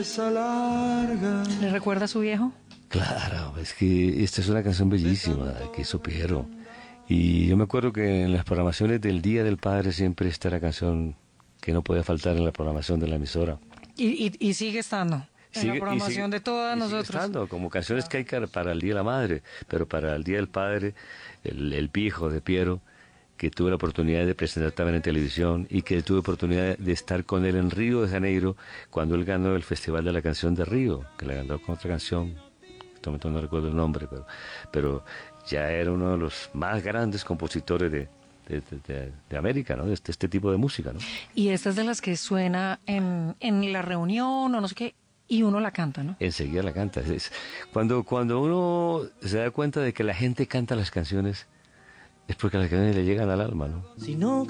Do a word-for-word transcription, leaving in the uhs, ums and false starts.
¿Le recuerda a su viejo? Claro, es que esta es una canción bellísima que hizo Piero. Y yo me acuerdo que en las programaciones del Día del Padre siempre está la canción que no podía faltar en la programación de la emisora. Y, y, y sigue estando en Sigue, la programación sigue, de todas y sigue nosotros. estando, como canciones que hay que para el Día de la Madre, pero para el Día del Padre, el, el viejo de Piero, que tuve la oportunidad de presentar también en televisión y que tuve oportunidad de estar con él en Río de Janeiro cuando él ganó el Festival de la Canción de Río, que la ganó con otra canción, en este momento no recuerdo el nombre, pero, pero ya era uno de los más grandes compositores de, de, de, de, de América, ¿no? De este, este tipo de música, ¿no? Y esta es de las que suena en, en la reunión o no sé qué, y uno la canta, ¿no? Enseguida la canta. Es, cuando, cuando uno se da cuenta de que la gente canta las canciones, es porque las canciones le llegan al alma, ¿no? Si no